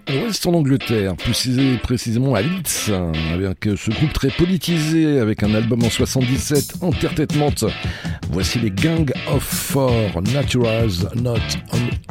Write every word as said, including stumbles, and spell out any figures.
l'ouest en Angleterre, plus précisément à Leeds, avec ce groupe très politisé, avec un album en soixante-dix-sept, Entertainment. Voici les Gang of Four, Naturals Not